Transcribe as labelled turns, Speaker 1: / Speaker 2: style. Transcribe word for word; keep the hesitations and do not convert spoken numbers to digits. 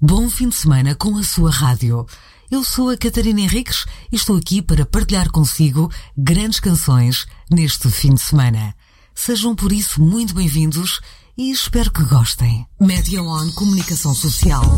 Speaker 1: Bom fim de semana com a sua rádio. Eu sou a Catarina Henriques e estou aqui para partilhar consigo grandes canções neste fim de semana. Sejam por isso muito bem-vindos e espero que gostem. Média On Comunicação Social.